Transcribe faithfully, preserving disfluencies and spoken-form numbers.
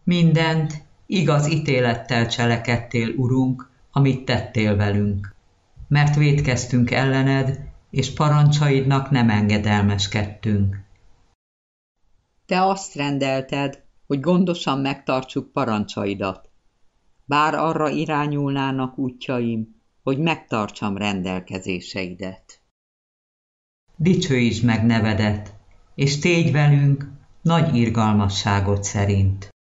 Mindent igaz ítélettel cselekedtél, Urunk, amit tettél velünk, mert vétkeztünk ellened, és parancsaidnak nem engedelmeskedtünk. Te azt rendelted, hogy gondosan megtartsuk parancsaidat, bár arra irányulnának útjaim, hogy megtartsam rendelkezéseidet. Dicsőítsd meg nevedet, és tégy velünk nagy irgalmasságod szerint.